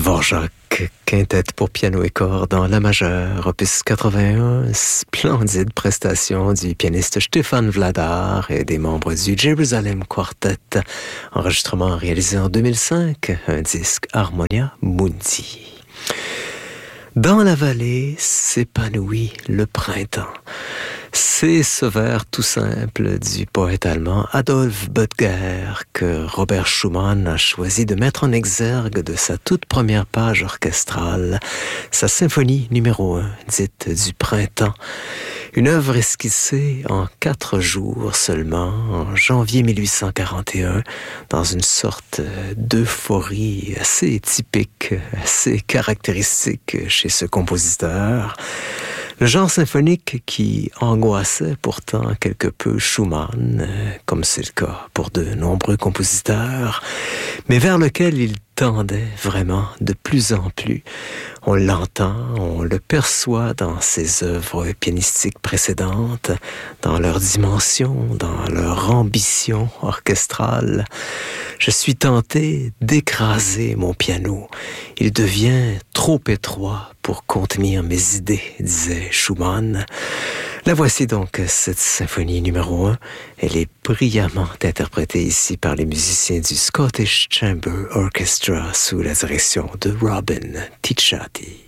Dvorak, quintette pour piano et cordes dans la majeure, opus 81, splendide prestation du pianiste Stéphane Vladar et des membres du Jerusalem Quartet, enregistrement réalisé en 2005, un disque Harmonia Mundi. Dans la vallée s'épanouit le printemps. C'est ce vers tout simple du poète allemand Adolf Böttger que Robert Schumann a choisi de mettre en exergue de sa toute première page orchestrale, sa symphonie numéro 1, dite du printemps. Une œuvre esquissée en 4 jours seulement, en janvier 1841, dans une sorte d'euphorie assez typique, assez caractéristique chez ce compositeur. Le genre symphonique qui angoissait pourtant quelque peu Schumann, comme c'est le cas pour de nombreux compositeurs, mais vers lequel il tendait vraiment de plus en plus. On l'entend, on le perçoit dans ses œuvres pianistiques précédentes, dans leur dimension, dans leur ambition orchestrale. Je suis tenté d'écraser mon piano. Il devient trop étroit pour contenir mes idées, disait Schumann. La voici donc, cette symphonie numéro 1. Elle est brillamment interprétée ici par les musiciens du Scottish Chamber Orchestra sous la direction de Robin Ticciati.